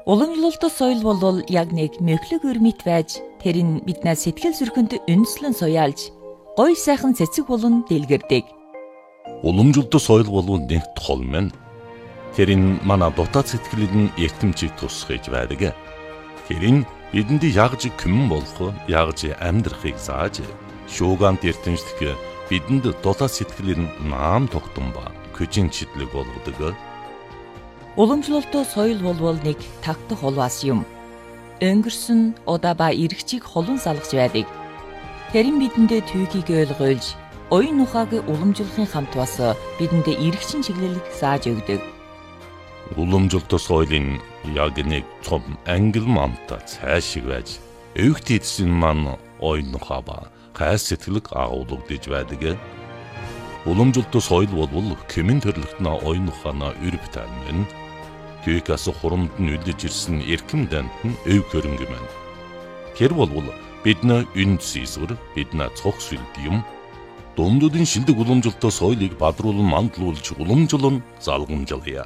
Уламжлалт соёл бол яг нэг мөхлөг өрмөт байж тэр нь биднээс сэтгэл зүрхэнд үндэслэн суяалж гоё сайхан цэцэг болон дэлгэрдэг. Уламжлалт соёл бол нэг тол мэн. Тэр нь манай дотоод сэтгэлийн эртэмжийг тусгаж байдаг. Тэр нь бидэнд ягж күмэн болох, ягж амьдрахыг зааж, шуугант эртэмжлэх бидэнд дотоод сэтгэлийн наам тогтсон ба көжин чидлэг болгодог. Уламжлалт соёл бол нэг тагтах улваас юм. Өнгөрсөн удаа ба эргчийг холон салгаж байдаг. Тэр нь бидэнд түүхийг ойлгуулж, оюун ухааг уламжлахын хамт бас бидэнд эргчин чиглэлийг зааж өгдөг. Уламжлалт соёлын яг нэг том ангил мамта цаашиг байж, өвгт эдсэн маань оюун ухаа ба хайр сэтгэлэг агуулгадж байдаг. Уламжлалт соёл бол кэмэн төрлөختнө оюун ухаанаа өрөвтөн мэн. Түүхээс хурамд нь үлдэж ирсэн эрхэм дант нь өв хөрөнгө мэн. Тэр бол бидний үнд сийсвэр, бидний цог сүлд юм. Дундуудын шилдэг уламжлалт соёлыг бадруулан мандлуулж уламжлан залгамжлая.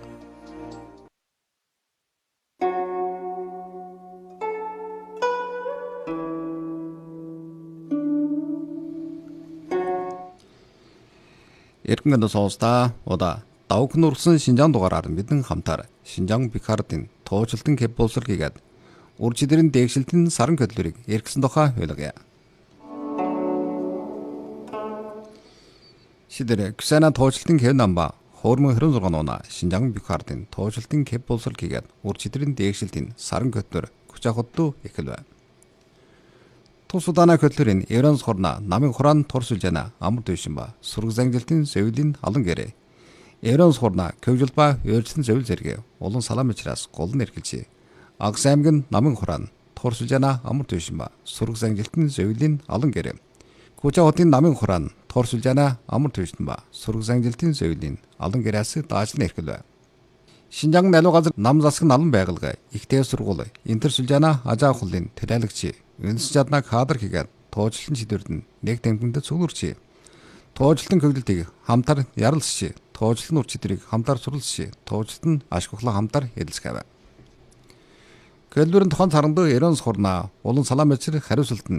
Эргэн сонсдаа удаа давг нурсан Шинжаан дугаараар бидэн хамтаар Шинжаан Пикардын туучлалтын кэп боловсролгийгээд үржидэрийн дээгшилтийн саран хөдлөрийг эргэсэн тухай ойлгоё. Шидэрэ Ксана туучлалтын кэп намба хоормон 26 оноо Шинжаан Пикардын туучлалтын кэп боловсролгийгээд үржидэрийн дээгшилтийн саран хөдлөр күчахуддуу эхэлвэ. Тусудана хөдлөрийн Евранс хорна намын хураан торсулжана амар дэвшин ба сураг зангилтын зөвлийн алан гэрээ. Евранс хорна көвжлба өөрчлөлтөн зөвл зэрэг улан салам ичраас гол нь эргэлжээ. Агс аймгийн намын хураан торсулжана амар дэвшин ба сураг зангилтын зөвлийн алан гэрээ. Куча хотын намын хураан торсулжана амар дэвшин ба сураг зангилтын зөвлийн алан гэрээс даажлан эргэлвэ. Шинжаан налуу газар нам засаг налан байгальга ихтэй сургууль интерсулжана ажаа хулын төлөөлөгч үндэс чаднаа кадр хийгээд туучлалтын шийдвэрд нь нэг тэмдэгтээ цуглуулж, туучлалтын хөглөлтийг хамтар ярилцж, туучлалтын ур чадрыг хамтар сурлж, туучлалтын ашиглахлаа хамтар хэлэлцгээв. Көлбөрийн тухайн царандуу Евранс хорна улан салам бичрэх хариуцлалт нь